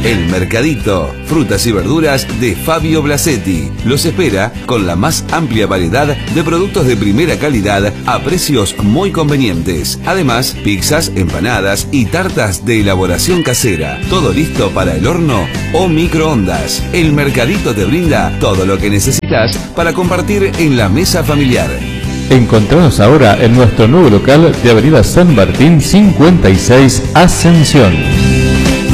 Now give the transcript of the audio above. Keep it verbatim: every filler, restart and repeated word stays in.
El Mercadito, frutas y verduras de Fabio Blasetti. Los espera con la más amplia variedad de productos de primera calidad a precios muy convenientes. Además, pizzas, empanadas y tartas de elaboración casera. Todo listo para el horno o microondas. El Mercadito te brinda todo lo que necesitas para compartir en la mesa familiar. Encontranos ahora en nuestro nuevo local de Avenida San Martín cincuenta y seis, Ascensión.